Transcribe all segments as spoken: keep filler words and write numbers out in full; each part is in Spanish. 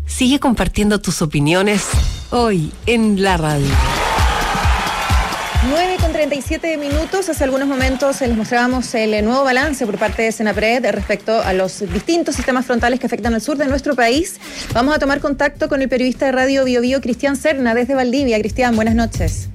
Sigue compartiendo tus opiniones hoy en la radio. nueve con treinta y siete minutos. Hace algunos momentos les mostrábamos el nuevo balance por parte de Senapred respecto a los distintos sistemas frontales que afectan al sur de nuestro país. Vamos a tomar contacto con el periodista de Radio Bio Bio, Cristian Serna, desde Valdivia. Cristian, buenas noches.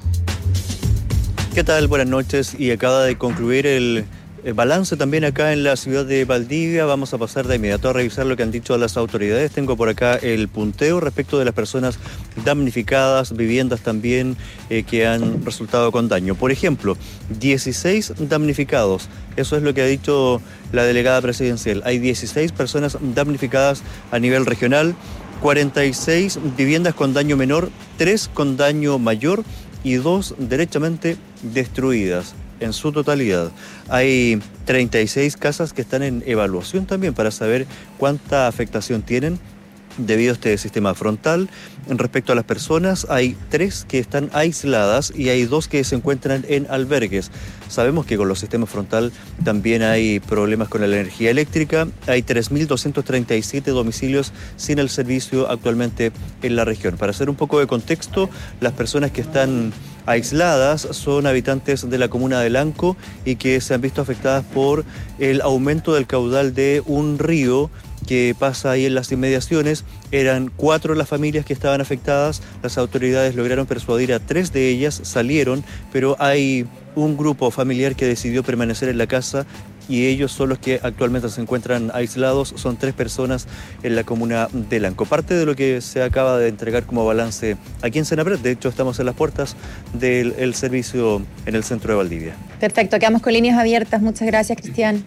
¿Qué tal? Buenas noches. Y acaba de concluir el... El balance también acá en la ciudad de Valdivia. Vamos a pasar de inmediato a revisar lo que han dicho las autoridades. Tengo por acá el punteo respecto de las personas damnificadas, viviendas también eh, que han resultado con daño. Por ejemplo, dieciséis damnificados. Eso es lo que ha dicho la delegada presidencial. Hay dieciséis personas damnificadas a nivel regional, cuarenta y seis viviendas con daño menor, tres con daño mayor y dos derechamente destruidas. En su totalidad. Hay treinta y seis casas que están en evaluación también para saber cuánta afectación tienen debido a este sistema frontal. Respecto a las personas, hay tres que están aisladas y hay dos que se encuentran en albergues. Sabemos que con los sistemas frontal también hay problemas con la energía eléctrica. Hay tres mil doscientos treinta y siete domicilios sin el servicio actualmente en la región. Para hacer un poco de contexto, las personas que están aisladas son habitantes de la comuna de Lanco y que se han visto afectadas por el aumento del caudal de un río que pasa ahí en las inmediaciones. Eran cuatro las familias que estaban afectadas. Las autoridades lograron persuadir a tres de ellas, salieron, pero hay un grupo familiar que decidió permanecer en la casa y ellos son los que actualmente se encuentran aislados. Son tres personas en la comuna de Lanco. Parte de lo que se acaba de entregar como balance aquí en Senapred. De hecho, estamos en las puertas del el servicio en el centro de Valdivia. Perfecto, quedamos con líneas abiertas. Muchas gracias, Cristian.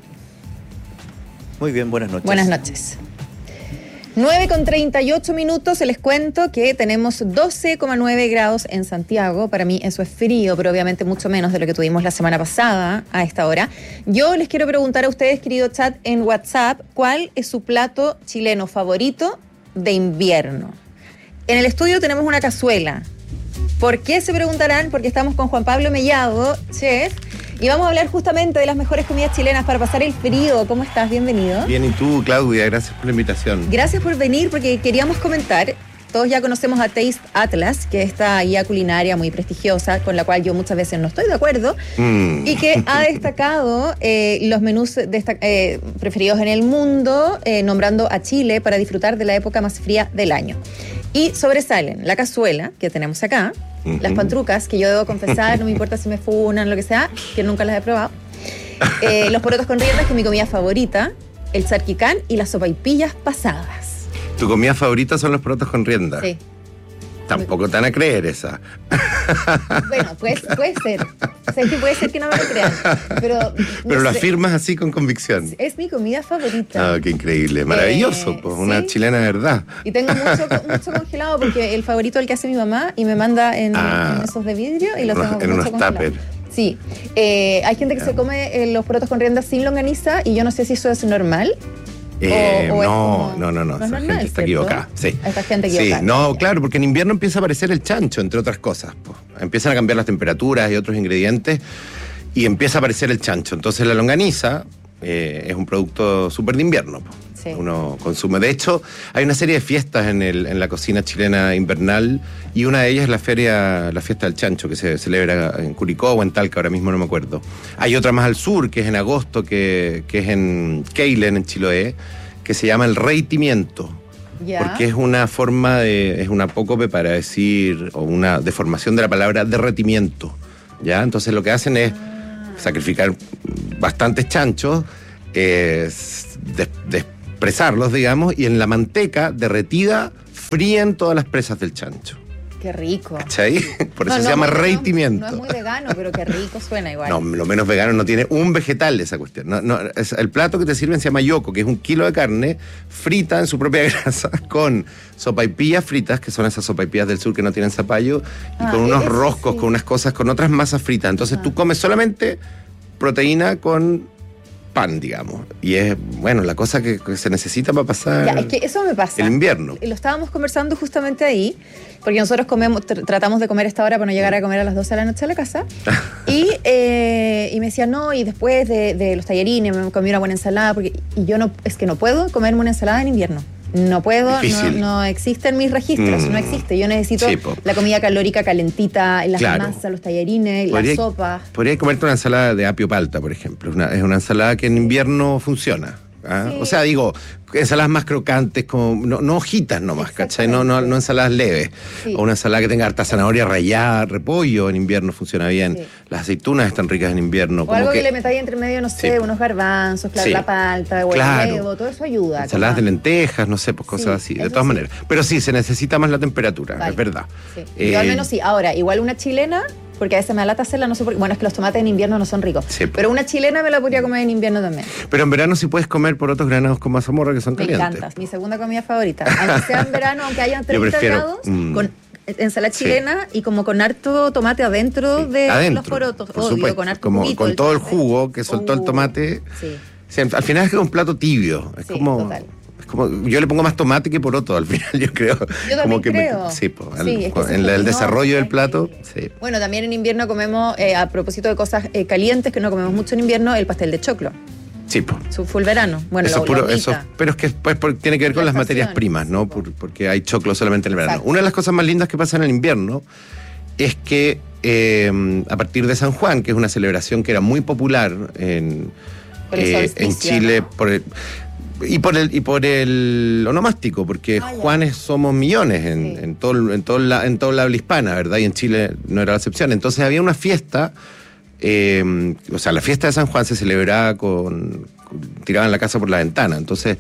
Muy bien, buenas noches. Buenas noches. nueve con treinta y ocho minutos, les cuento que tenemos doce coma nueve grados en Santiago. Para mí eso es frío, pero obviamente mucho menos de lo que tuvimos la semana pasada a esta hora. Yo les quiero preguntar a ustedes, querido chat, en WhatsApp, ¿cuál es su plato chileno favorito de invierno? En el estudio tenemos una cazuela. ¿Por qué se preguntarán? Porque estamos con Juan Pablo Mellado, chef, y vamos a hablar justamente de las mejores comidas chilenas para pasar el frío. ¿Cómo estás? Bienvenido. Bien, ¿y tú, Claudia? Gracias por la invitación. Gracias por venir, porque queríamos comentar, todos ya conocemos a Taste Atlas, que es esta guía culinaria muy prestigiosa, con la cual yo muchas veces no estoy de acuerdo, mm. y que ha destacado eh, los menús desta- eh, preferidos en el mundo, eh, nombrando a Chile para disfrutar de la época más fría del año. Y sobresalen la cazuela, que tenemos acá, uh-huh. las pantrucas, que yo debo confesar, no me importa si me funan, lo que sea, que nunca las he probado, eh, los porotos con riendas, que es mi comida favorita, el charquicán y las sopaipillas pasadas. ¿Tu comida favorita son los porotos con riendas? Sí. Tampoco te van a creer esa. Bueno, puede, puede ser. O sea, es que puede ser que no me lo crean. Pero, no pero lo sé. afirmas así con convicción. Es mi comida favorita. Ah, qué increíble. Maravilloso. Eh, pues una ¿sí? chilena de verdad. Y tengo mucho, mucho congelado porque el favorito es el que hace mi mamá y me manda en, ah, en esos de vidrio y los unos, tengo en mucho unos congelado. tupper. Sí. Eh, hay gente que yeah. se come eh, los porotos con riendas sin longaniza y yo no sé si eso es normal. Eh, o, o no, como, no, no, no, no, esa no, gente no, está equivocada. Sí. Esta gente equivocada. Sí, no, claro, porque en invierno empieza a aparecer el chancho, entre otras cosas. Pues. Empiezan a cambiar las temperaturas y otros ingredientes y empieza a aparecer el chancho. Entonces la longaniza eh, es un producto súper de invierno. Pues. Sí. Uno consume. De hecho, hay una serie de fiestas en, el, en la cocina chilena invernal y una de ellas es la feria, la fiesta del chancho, que se celebra en Curicó o en Talca, ahora mismo no me acuerdo. Hay otra más al sur, que es en agosto, que, que es en Keilen, en Chiloé, que se llama el reitimiento, yeah. porque es una forma de, es un apócope para decir, o una deformación de la palabra derretimiento, ¿ya? Entonces lo que hacen es ah. sacrificar bastantes chanchos, eh, des, despresarlos, digamos, y en la manteca derretida fríen todas las presas del chancho. Qué rico. ¿Cachai? Por eso no, se no, llama no, reitimiento. No, no es muy vegano, pero qué rico suena igual. No, lo menos vegano no tiene un vegetal esa cuestión. No, no, es, el plato que te sirven se llama yoco, que es un kilo de carne frita en su propia grasa con sopaipillas fritas, que son esas sopaipillas del sur que no tienen zapallo, y ah, con unos roscos, sí. con unas cosas, con otras masas fritas. Entonces ah. tú comes solamente proteína con pan, digamos. Y es, bueno, la cosa que, que se necesita para pasar ya, es que eso me pasa. el invierno. Lo estábamos conversando justamente ahí, porque nosotros comemos, tr- tratamos de comer a esta hora para no llegar a comer a las doce de la noche a la casa. y, eh, y me decía, no, y después de, de los tallarines me comí una buena ensalada, porque y yo no, es que no puedo comerme una ensalada en invierno. no puedo, no, Difícil. no existen mis registros, Mm. no existe. Yo necesito Sí, po. la comida calórica calentita, las Claro. masas, los tallarines, Podría- las sopas. Podrías comerte una ensalada de apio palta, por ejemplo. Una- es una ensalada que en invierno funciona. ¿ah? Sí. O sea, digo, ensaladas más crocantes, como no, no hojitas nomás, ¿cachai? No, no, no ensaladas leves. Sí. O una ensalada que tenga harta zanahoria rallada, repollo en invierno funciona bien. Sí. Las aceitunas están ricas en invierno. O como algo que, le metáis entre medio, no sé, Sí. unos garbanzos, claro, Sí. la palta, o el Claro. huevo, todo eso ayuda. Ensaladas de como- lentejas, no sé, pues cosas Sí, así, de eso todas sí. maneras. Pero sí, se necesita más la temperatura, Vale. es verdad. Sí. Eh, Yo al menos sí. Ahora, igual una chilena, porque a veces me alata hacerla, no sé por qué. Bueno, es que los tomates en invierno no son ricos. Sí. Pero una chilena me la podría comer en invierno también. Pero en verano sí puedes comer porotos granados con mazamorra que son Me calientes. encanta. Mi segunda comida favorita. Aunque sea en verano, aunque hayan treinta prefiero, grados, mm, con ensalada sí. chilena y como con harto tomate adentro Sí, de adentro, los porotos. por Obvio, supuesto, con harto como juguito con del todo el tomate. jugo que soltó el Uh, tomate. Sí. O sea, al final es como un plato tibio. Es Sí, como. total. Es como, yo le pongo más tomate que poroto al final, yo creo. Yo como también que me- creo. sí, po, al- Sí, es que ese en la- el no, desarrollo del es plato, increíble. sí. Bueno, también en invierno comemos, eh, a propósito de cosas eh, calientes que no comemos mucho en invierno, el pastel de choclo. Sí, po. Su full verano. Bueno, Eso la, es puro, la eso, humita. pero es que pues, por- tiene que ver con La las materias estación, primas, ¿no? sí, po. Por- porque hay choclo solamente en el verano. Exacto. Una de las cosas más lindas que pasa en el invierno es que eh, a partir de San Juan, que es una celebración que era muy popular en, Por el eh, solsticio, en Chile, ¿no? por el, y por el y por el onomástico, porque Ah, ya. Juanes somos millones en, Sí. en todo el- en todo la, en toda la habla hispana, ¿verdad? Y en Chile no era la excepción. Entonces había una fiesta, eh, o sea, la fiesta de San Juan se celebraba con, con- tiraban la casa por la ventana. Entonces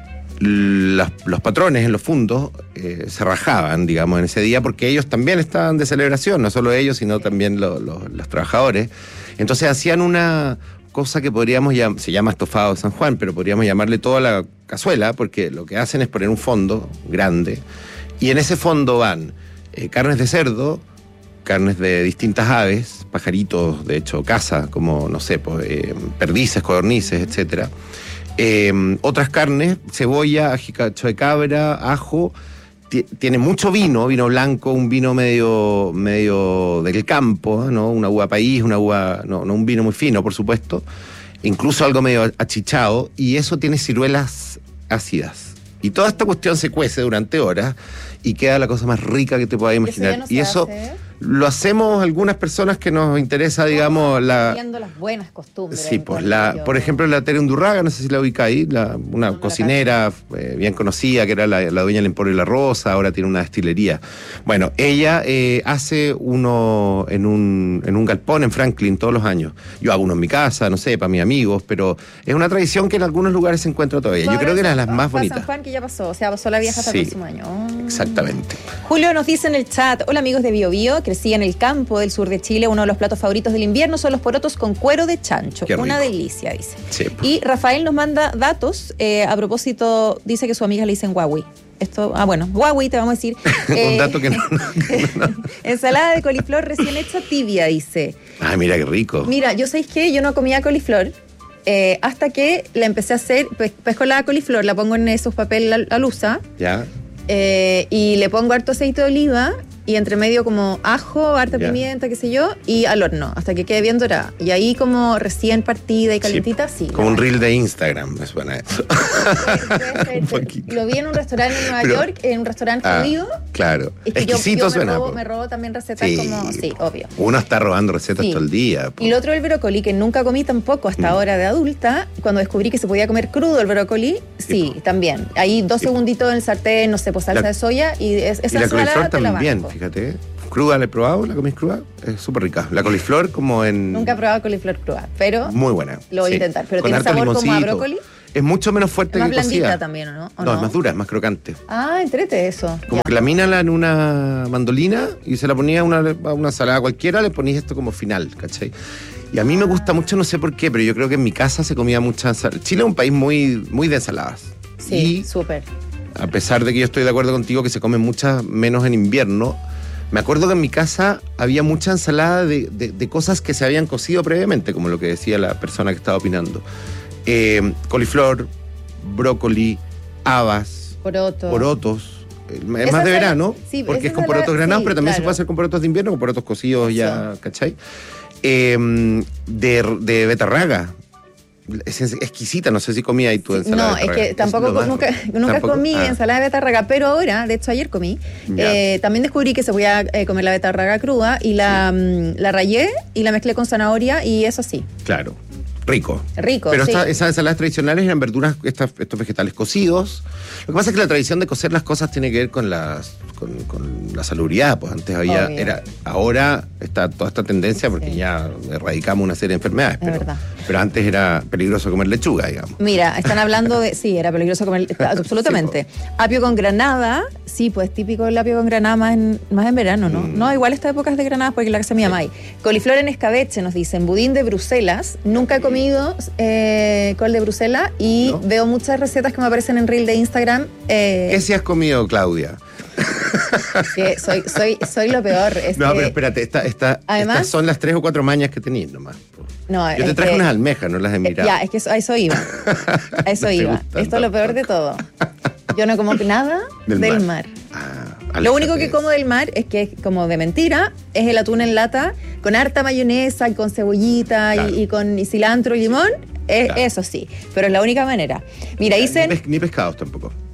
las- los patrones en los fundos eh, se rajaban, digamos, en ese día, porque ellos también estaban de celebración, no solo ellos, sino también lo- lo- los trabajadores. Entonces hacían una cosa que podríamos llamar, se llama estofado de San Juan, pero podríamos llamarle toda la cazuela, porque lo que hacen es poner un fondo grande, y en ese fondo van eh, carnes de cerdo, carnes de distintas aves, pajaritos, de hecho, caza, como, no sé, pues, eh, perdices, codornices, etcétera. Eh, otras carnes, cebolla, ajicacho de cabra, ajo, ti- tiene mucho vino, vino blanco, un vino medio, medio del campo, ¿no? Una uva país, una uva, no, no un vino muy fino, por supuesto, incluso algo medio achichado, y eso tiene ciruelas ácidas. Y toda esta cuestión se cuece durante horas y queda la cosa más rica que te puedas imaginar. ya no se y eso hace, ¿eh? lo hacemos algunas personas que nos interesa, digamos, la... Viendo las buenas costumbres. Sí, pues encuentro la, yo. por ejemplo, la Tere Undurraga, no sé si la ubica ahí, la, una No, no la cocinera eh, bien conocida, que era la, la dueña del Emporio y la Rosa, ahora tiene una destilería. Bueno, ella eh, hace uno en un, en un galpón en Franklin todos los años. Yo hago uno en mi casa, no sé, para mis amigos, pero es una tradición que en algunos lugares se encuentra todavía. Yo Ahora creo que era de las San- más para bonitas. San Juan que ya pasó, o sea, pasó la vieja hasta Sí, el próximo año. Oh. Exactamente. Julio nos dice en el chat, hola amigos de Bio Bio, crecí en el campo del sur de Chile, uno de los platos favoritos del invierno son los porotos con cuero de chancho, Qué una rico. delicia, dice. Sí. Y Rafael nos manda datos, eh, a propósito, dice que su amiga le dicen Huawei. Esto, ah bueno, Huawei te vamos a decir. Un dato que no, que no- Ensalada de coliflor recién hecha tibia, dice. Ay, mira qué rico. Mira, yo sabéis que yo no comía coliflor eh, hasta que la empecé a hacer, pues, pesco la coliflor, la pongo en esos papel al- alusa Ya. eh, y le pongo harto aceite de oliva y entre medio como ajo, harta Ya. pimienta, qué sé yo, y al horno, hasta que quede bien dorada. Y ahí como recién partida y calentita, sí. Como un la- reel de Instagram, me suena eso. Puede ser, Un poquito. Lo vi en un restaurante en Nueva Pero- York, en un restaurante Ah, judío. claro. Es que yo, Exquisito yo me, suena. robo, po. me robo también recetas Sí. como, sí, obvio. Uno está robando recetas Sí. todo el día. po. Y lo otro, el brócoli, que nunca comí tampoco hasta Mm. ahora de adulta. Cuando descubrí que se podía comer crudo el brócoli, sí, también. Ahí dos Sí. segunditos en el sartén, no sé, pues salsa La- de soya y es, Y esa la ensalada coliflor te la también, banco. fíjate. Cruda la he probado, la comís cruda, es súper rica. La coliflor como en... Nunca he probado coliflor cruda, pero Muy buena. lo voy a sí. intentar. Pero Con tiene harto sabor como a limoncito. brócoli. Es mucho menos fuerte Es más que blandita cocida. también, ¿o no? ¿O No, no? es más dura, es más crocante. Ah, entrete eso. Como Ya. que lamínala en una mandolina y se la ponía a una, a una ensalada cualquiera, le ponís esto como final, ¿cachai? Y a mí me gusta mucho, no sé por qué, pero yo creo que en mi casa se comía mucha ensalada. Chile es un país muy, muy de ensaladas. Sí, Y súper. a pesar de que yo estoy de acuerdo contigo que se comen muchas menos en invierno, me acuerdo que en mi casa había mucha ensalada de, de- de cosas que se habían cocido previamente, como lo que decía la persona que estaba opinando. Eh, coliflor, brócoli, habas, Poroto. porotos. Eh, Es Esa más de ensalada- verano, sí, porque esa es con ensalada- porotos granados, sí, pero también se claro. puede hacer con porotos de invierno, con porotos cocidos ya, ¿cachai? Eh, de, de betarraga. es exquisita, no sé si comí ahí tu ensalada. No, de es que tampoco es nunca, nunca ¿Tampoco? comí ah. ensalada de betarraga, pero ahora, de hecho ayer comí, eh, también descubrí que se podía eh, comer la betarraga cruda y la, sí. la rayé y la mezclé con zanahoria y eso sí. Claro. Rico. Rico, Pero sí. esta, esas ensaladas tradicionales eran verduras, estas, estos vegetales cocidos. Lo que pasa es que la tradición de cocer las cosas tiene que ver con las con, con la salubridad. Pues antes había, Obvio. era, ahora está toda esta tendencia porque sí. ya erradicamos una serie de enfermedades. Es Pero, verdad. pero antes era peligroso comer lechuga, digamos. Mira, están hablando de, sí, era peligroso comer, absolutamente. Sí, apio con granada, sí, pues típico el apio con granada más en, más en verano, ¿no? Mm. No, igual esta época es de granadas porque la casa mía sí. May. Coliflor en escabeche, nos dicen, budín de Bruselas, nunca he comido eh, col de Bruselas y ¿no? veo muchas recetas que me aparecen en reel de Instagram. Eh, ¿Qué si has comido, Claudia? Que soy, soy, soy lo peor. Es no, que, pero espérate, esta, esta, además, estas son las tres o cuatro mañas que tenías nomás. No, yo te traje que, unas almejas, no las he mirado. Ya, es que eso, a eso iba. A eso no iba. Esto tanto. Es lo peor de todo. Yo no como nada del, del mar. mar. Ah, lo único que como del mar es que, como de mentira, es el atún en lata con harta mayonesa y con cebollita claro. y, y con y cilantro y limón. Es, claro. Eso sí, pero es la única manera. Mira, dicen... Ni, pes, ni pescados tampoco.